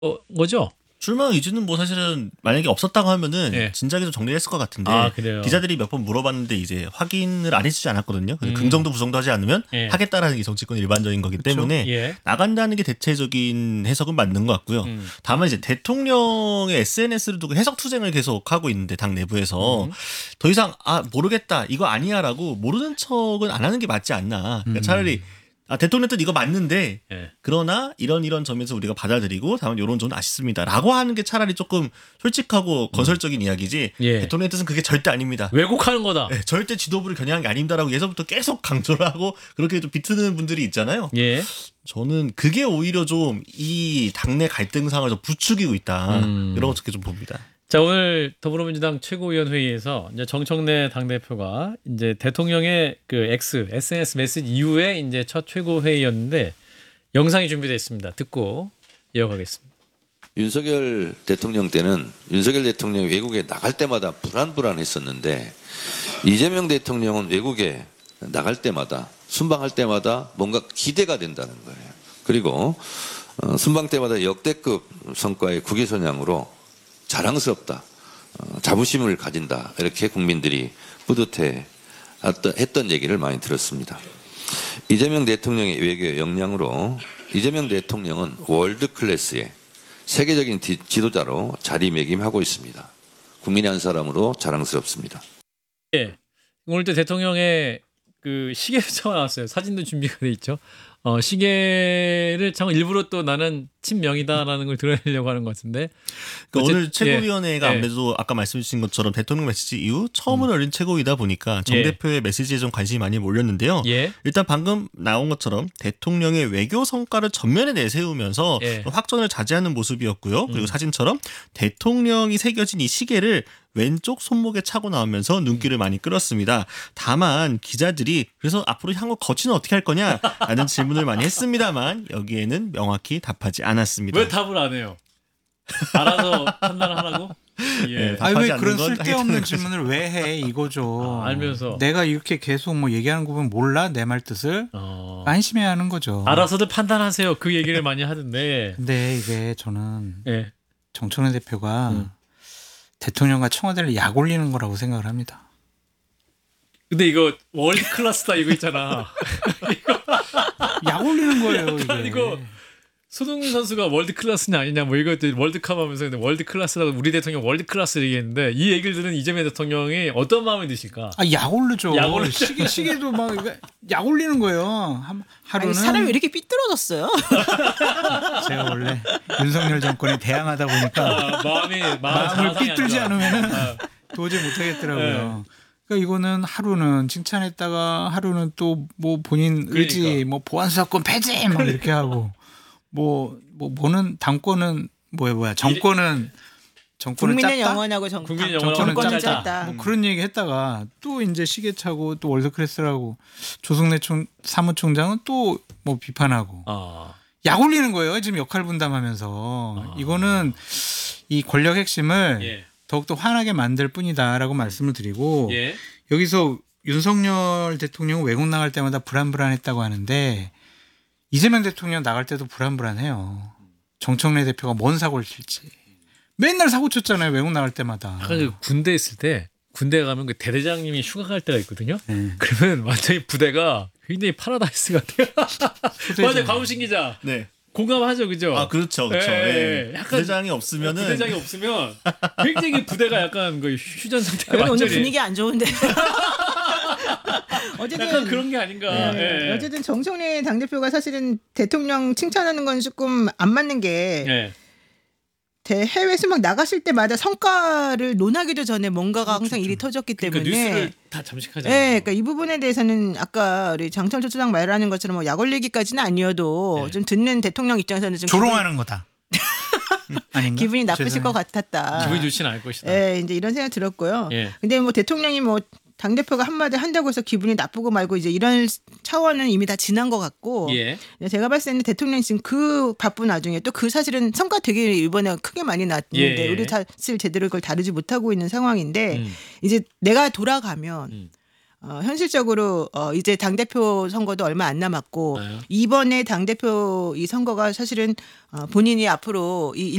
거죠? 출마 의지는 뭐 사실은 만약에 없었다고 하면은 예. 진작에 좀 정리했을 것 같은데 그래요. 기자들이 몇 번 물어봤는데 이제 확인을 안 해주지 않았거든요. 그래서 긍정도 부정도 하지 않으면 예. 하겠다라는 게 정치권 일반적인 거기 때문에 예. 나간다는 게 대체적인 해석은 맞는 것 같고요. 다만 이제 대통령의 SNS를 두고 해석 투쟁을 계속 하고 있는데 당 내부에서 더 이상 모르겠다 이거 아니야라고 모르는 척은 안 하는 게 맞지 않나. 그러니까 차라리 대통령 뜻 이거 맞는데 예. 그러나 이런 점에서 우리가 받아들이고 다만 이런 점은 아쉽습니다라고 하는 게 차라리 조금 솔직하고 건설적인 이야기지. 예. 대통령의 뜻은 그게 절대 아닙니다. 왜곡하는 거다. 네, 절대 지도부를 겨냥한 게 아닙니다라고 예전부터 계속 강조를 하고 그렇게 좀 비트는 분들이 있잖아요. 예. 저는 그게 오히려 좀 이 당내 갈등 상황을 좀 부추기고 있다. 이런 어떻게 좀 봅니다. 자, 오늘 더불어민주당 최고위원 회의에서 이제 정청래 당대표가 이제 대통령의 그 SNS 메시지 이후에 이제 첫 최고 회의였는데 영상이 준비되어 있습니다. 듣고 이어가겠습니다. 윤석열 대통령 때는 윤석열 대통령이 외국에 나갈 때마다 불안했었는데 이재명 대통령은 외국에 나갈 때마다 순방할 때마다 뭔가 기대가 된다는 거예요. 그리고 순방 때마다 역대급 성과의 국위선양으로 자랑스럽다, 자부심을 가진다 이렇게 국민들이 뿌듯해 했던 얘기를 많이 들었습니다. 이재명 대통령의 외교 역량으로 이재명 대통령은 월드 클래스의 세계적인 지도자로 자리매김하고 있습니다. 국민의 한 사람으로 자랑스럽습니다. 예, 오늘 또 대통령의 그 시계가 나왔어요. 사진도 준비가 돼 있죠. 시계를 참 일부러 또 나는 친명이다라는 걸 드러내려고 하는 것 같은데. 그러니까 오늘 최고위원회가 예. 아무래도 아까 말씀해 주신 것처럼 대통령 메시지 이후 처음으로 열린 최고위다 보니까 정 예. 대표의 메시지에 좀 관심이 많이 몰렸는데요. 예. 일단 방금 나온 것처럼 대통령의 외교 성과를 전면에 내세우면서 예. 확전을 자제하는 모습이었고요. 그리고 사진처럼 대통령이 새겨진 이 시계를 왼쪽 손목에 차고 나오면서 눈길을 많이 끌었습니다. 다만 기자들이 그래서 앞으로 향후 거치는 어떻게 할 거냐라는 질문을 많이 했습니다만 여기에는 명확히 답하지 않았습니다. 왜 답을 안 해요? 알아서 판단하라고? 예. 답하지 왜 않는 그런 건 쓸데없는 하겠다는 질문을 왜 해 이거죠. 알면서. 내가 이렇게 계속 뭐 얘기하는 거 보면 몰라 내 말 뜻을 안심해야 하는 거죠. 알아서들 판단하세요. 그 얘기를 많이 하던데. 근데 이게 저는 예. 정청래 대표가 대통령과 청와대를 약 올리는 거라고 생각을 합니다. 근데 이거 월드 클래스다 이거 있잖아. 약 올리는 거예요 이게. 이거 손흥민 선수가 월드 클래스냐 아니냐 뭐 이거 월드컵 하면서 근데 월드 클래스라고 우리 대통령 월드 클래스 얘기했는데 이 얘기를 들은 이재명 대통령이 어떤 마음이 드실까? 약 오르죠. 약 오르죠. 시계도 막 약 올리는 거예요. 하루는 아니, 사람이 왜 이렇게 삐뚤어졌어요? 제가 원래 윤석열 정권에 대항하다 보니까 마음을 삐뚤지 않으면은 도저히 못하겠더라고요. 그러니까 이거는 하루는 칭찬했다가 하루는 또 뭐 본인 의지 그러니까. 뭐 보안수사권 폐지 막 이렇게 하고 뭐는 당권은 정권은 국민은 짧다? 영원하고 국민은 정권은 영원하고 짧다. 뭐 그런 얘기 했다가 또 이제 시계 차고 또 월드클래스라고 조성래 사무총장은 또 뭐 비판하고 약 올리는 거예요. 지금 역할 분담하면서 이거는 이 권력 핵심을 예. 더욱더 화나게 만들 뿐이다라고 말씀을 드리고 예. 여기서 윤석열 대통령은 외국 나갈 때마다 불안했다고 하는데 이재명 대통령 나갈 때도 불안해요. 정청래 대표가 뭔 사고를 칠지. 맨날 사고 쳤잖아요. 외국 나갈 때마다. 아까 그 군대 있을 때 군대 가면 그 대대장님이 휴가 갈 때가 있거든요. 네. 그러면 완전히 부대가 굉장히 파라다이스 같아요. 맞아요, 강우신 기자. 네. 공감하죠, 그죠? 그렇죠. 예. 약간 부대장이 없으면은 부대장이 없으면 굉장히 부대가 약간 그 휴전 상태가 오늘 완전히 분위기 안 좋은데. 어쨌든 약간 그런 게 아닌가. 예. 어쨌든 정청래 당대표가 사실은 대통령 칭찬하는 건 조금 안 맞는 게 예. 해외 수막 나가실 때마다 성과를 논하기도 전에 뭔가가 항상 일이 터졌기 그러니까 때문에 뉴스를 다 잠식하잖아요. 네, 그러니까 이 부분에 대해서는 아까 우리 장철 소장 말하는 것처럼 뭐 약 올리기까지는 아니어도 좀 듣는 대통령 입장에서는 좀 조롱하는 거다. 아닌가? 기분이 나쁘실 죄송해요. 것 같았다. 기분이 좋지는 않을 것이다. 네, 이제 이런 생각 들었고요. 예. 근데 뭐 대통령이 뭐 당대표가 한마디 한다고 해서 기분이 나쁘고 말고 이제 이런 차원은 이미 다 지난 것 같고 예. 제가 봤을 때는 대통령이 지금 그 바쁜 와중에 또 그 사실은 성과 되게 이번에 크게 많이 났는데 예. 우리 사실 제대로 그걸 다루지 못하고 있는 상황인데 이제 내가 돌아가면 현실적으로 이제 당대표 선거도 얼마 안 남았고 네. 이번에 당대표 이 선거가 사실은 본인이 앞으로 이